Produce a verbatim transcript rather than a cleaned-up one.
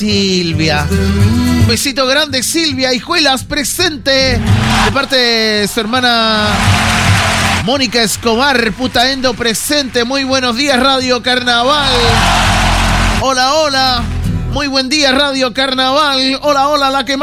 Silvia. Un besito grande, Silvia Hijuelas, presente. De parte de su hermana Mónica Escobar, Putaendo, presente. Muy buenos días, Radio Carnaval. Hola, hola. Muy buen día, Radio Carnaval. Hola, hola, la que más.